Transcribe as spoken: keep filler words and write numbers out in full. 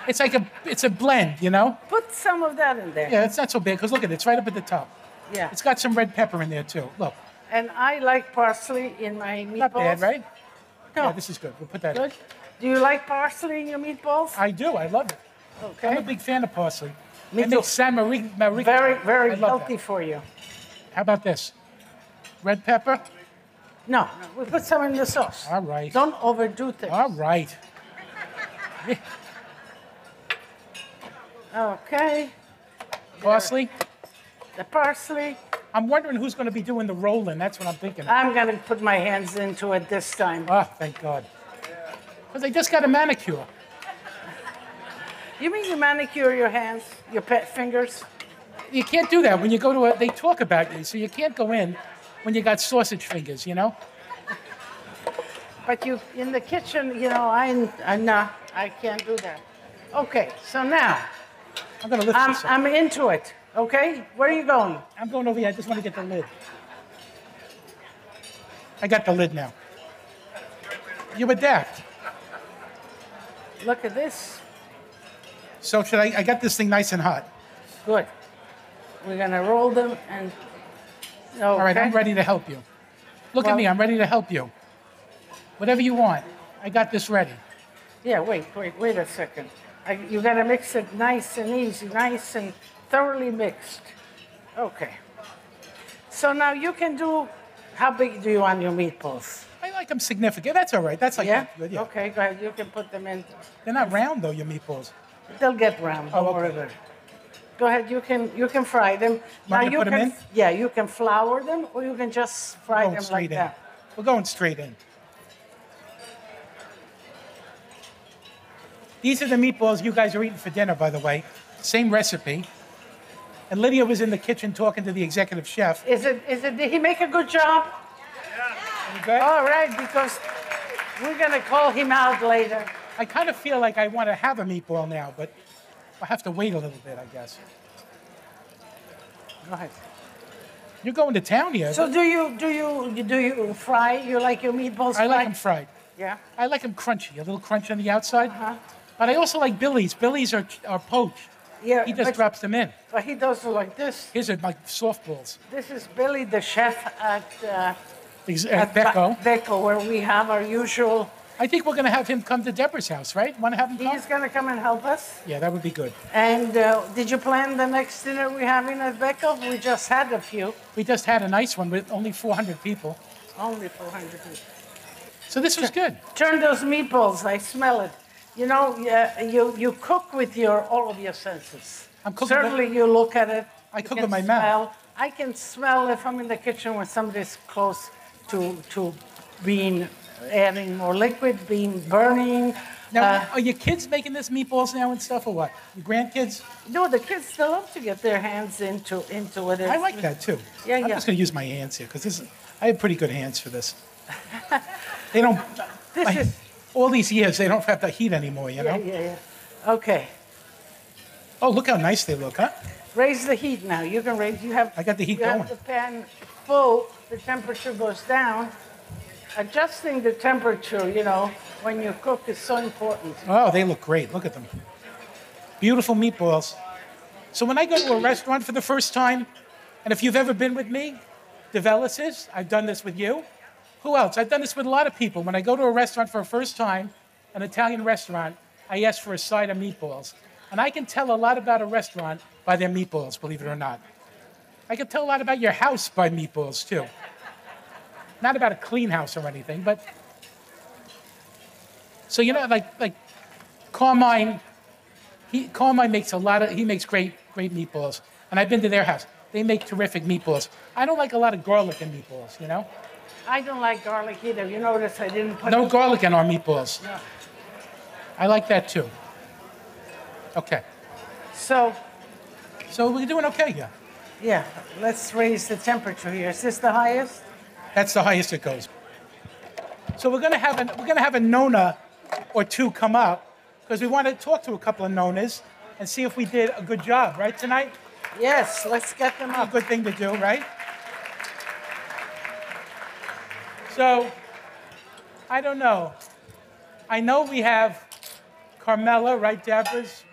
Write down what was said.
It's like a, it's a blend, you know? Put some of that in there. Yeah, it's not so bad, because look at it, it's right up at the top. Yeah. It's got some red pepper in there too, look. And I like parsley in my meatballs. Not bad, right? No. Yeah, this is good, we'll put that in. Good. Do you like parsley in your meatballs? I do, I love it. Okay. I'm a big fan of parsley. Me It too. makes San Marie, Marie Very, very I love healthy that. for you. How about this? Red pepper? No, no, we put some in the sauce. All right. Don't overdo things. All right. Okay. Parsley? The parsley. I'm wondering who's going to be doing the rolling. That's what I'm thinking. I'm going to put my hands into it this time. Oh, thank God. Because they just got a manicure. You mean you manicure your hands, your pet fingers? You can't do that when you go to a, they talk about you, so you can't go in when you got sausage fingers, you know? But you, in the kitchen, you know, I, I, nah, I can't do that. Okay, so now, I'm going to lift I'm, this up. I'm into it, okay? Where are you going? I'm going over here. I just want to get the lid. I got the lid now. You adapt. Look at this. So should I, I got this thing nice and hot. Good. We're gonna roll them and, okay. All right, I'm ready to help you. Look Well- at me, I'm ready to help you. Whatever you want, I got this ready. Yeah, wait, wait, wait a second. I, you gotta mix it nice and easy, nice and thoroughly mixed. Okay. So now you can do, how big do you want your meatballs? I like them significant. That's all right. That's like Yeah? good. Yeah. Okay, go ahead, you can put them in. They're not round though, your meatballs. They'll get round, Oh, don't okay. worry about it. Go ahead, you can you can fry them. Want me to you put 'em can in? yeah, you can flour them or you can just fry Going them straight like in. that. We're going straight in. These are the meatballs you guys are eating for dinner, by the way. Same recipe. And Lydia was in the kitchen talking to the executive chef. Is it is it did he make a good job? You good? All right, because we're gonna call him out later. I kind of feel like I want to have a meatball now, but I'll have to wait a little bit, I guess. Go ahead. You're going to town here. So do you do you do you fry? You like your meatballs I fried? like them fried. Yeah. I like them crunchy, a little crunch on the outside. Uh-huh. But I also like Billy's. Billy's are, are poached. Yeah. He just but, drops them in. but he does it like this. His are like softballs. This is Billy, the chef at uh, Ex- at At Becco. Ba- Becco, where we have our usual. I think we're going to have him come to Deborah's house, right? Want to have him come? He's gonna come and help us. Yeah, that would be good. And uh, did you plan the next dinner we're having at Becco? We just had a few. We just had a nice one with only four hundred people. Only four hundred people. So this was good. Turn those meatballs. I smell it. You know, yeah, you you cook with your all of your senses. I'm cooking with- Certainly, you look at it. I you cook can with my mouth. smell. I can smell if I'm in the kitchen when somebody's close to to being adding more liquid, being burning. Now, Uh, are your kids making this meatballs now and stuff, or what? Your grandkids? no, the kids they love to get their hands into into it. I like that too. Yeah, I'm yeah. just going to use my hands here because this is, I have pretty good hands for this. They don't. This my- is all these years, they don't have the heat anymore, you know. yeah, yeah, yeah. Okay, Oh, look how nice they look, huh? raise the heat now. You can raise. You have. I got the heat you going. have the pan full. The temperature goes down. Adjusting the temperature, you know, when you cook is so important. Oh, they look great. Look at them. Beautiful meatballs. So when I go to a restaurant for the first time, and if you've ever been with me, Develis's, I've done this with you. Who else? I've done this with a lot of people. When I go to a restaurant for a first time, an Italian restaurant, I ask for a side of meatballs. And I can tell a lot about a restaurant by their meatballs, believe it or not. I can tell a lot about your house by meatballs, too. Not about a clean house or anything, but... So, you know, like, like Carmine, he, Carmine makes a lot of, he makes great, great meatballs. And I've been to their house. They make terrific meatballs. I don't like a lot of garlic in meatballs, you know? I don't like garlic either. You notice I didn't put No garlic in our meatballs. No. I like that too. Okay. So, So we're doing okay here. yeah, let's raise the temperature here. Is this the highest? That's the highest it goes. So we're gonna have a, we're gonna have a Nona or two come up because we want to talk to a couple of Nonas and see if we did a good job, right, tonight? Yes, let's get them A up. good thing to do, right? So, I don't know. I know we have Carmela, right, Deborah's